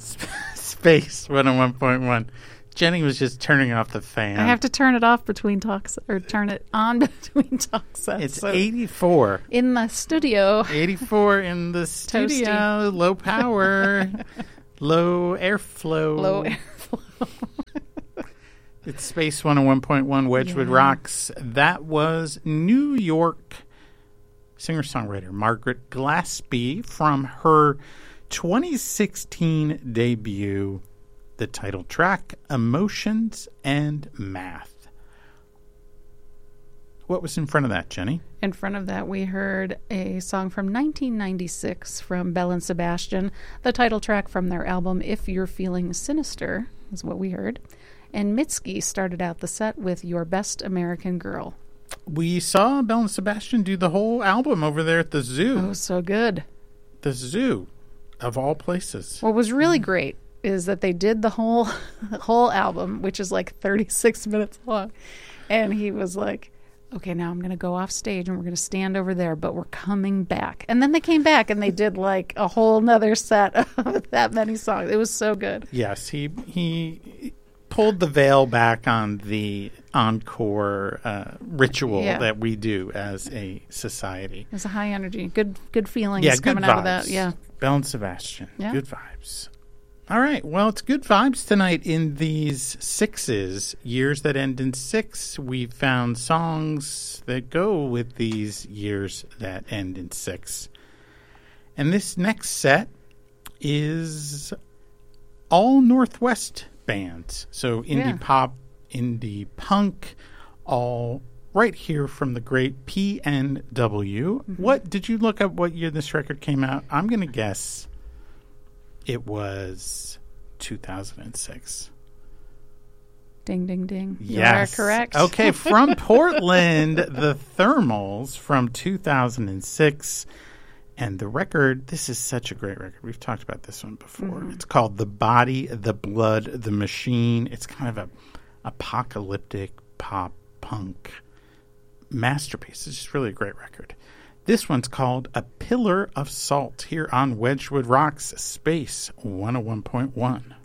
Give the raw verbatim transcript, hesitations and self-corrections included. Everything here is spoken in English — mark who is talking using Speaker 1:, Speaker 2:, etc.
Speaker 1: Space one oh one point one. Jenny was just turning off the fan.
Speaker 2: I have to turn it off between talks, or turn it on between talk sets.
Speaker 1: It's
Speaker 2: so
Speaker 1: eighty-four.
Speaker 2: In the studio.
Speaker 1: eighty-four in the studio.
Speaker 2: Toasty.
Speaker 1: Low power. Low airflow.
Speaker 2: Low airflow.
Speaker 1: It's Space one oh one point one Wedgwood
Speaker 2: Yeah.
Speaker 1: Rocks. That was New York singer-songwriter Margaret Glaspie from her twenty sixteen debut, the title track, Emotions and Math. What was in front of that, Jenny?
Speaker 2: In front of that, we heard a song from nineteen ninety-six from Belle and Sebastian, the title track from their album If You're Feeling Sinister, is what we heard. And Mitski started out the set with Your Best American Girl.
Speaker 1: We saw Belle and Sebastian do the whole album over there at the zoo.
Speaker 2: Oh, so good.
Speaker 1: The zoo, of all places.
Speaker 2: What was really great is that they did the whole whole album, which is like thirty-six minutes long. And he was like, okay, now I'm going to go off stage and we're going to stand over there, but we're coming back. And then they came back and they did like a whole nother set of that many songs. It was so good.
Speaker 1: Yes, he he pulled the veil back on the encore uh, ritual
Speaker 2: Yeah.
Speaker 1: that we do as a society.
Speaker 2: It was a high energy. Good good feelings
Speaker 1: Yeah, good
Speaker 2: coming
Speaker 1: vibes.
Speaker 2: out of that. Yeah.
Speaker 1: Belle and Sebastian.
Speaker 2: Yeah.
Speaker 1: Good vibes. All right. Well, it's good vibes tonight in these sixes, years that end in six. We found songs that go with these years that end in six. And this next set is all Northwest bands. So indie
Speaker 2: Yeah.
Speaker 1: pop, indie punk, all right here from the great P N W.
Speaker 2: Mm-hmm.
Speaker 1: What did you look up what year this record came out? I'm going to guess it was two thousand six.
Speaker 2: Ding, ding, ding.
Speaker 1: Yes.
Speaker 2: You are correct.
Speaker 1: Okay, from Portland, the Thermals from two thousand six. And the record, this is such a great record. We've talked about this one before.
Speaker 2: Mm-hmm.
Speaker 1: It's called The Body, the Blood, the Machine. It's kind of a apocalyptic pop punk masterpiece. It's just really a great record. This one's called A Pillar of Salt here on Wedgwood Rocks Space one oh one point one.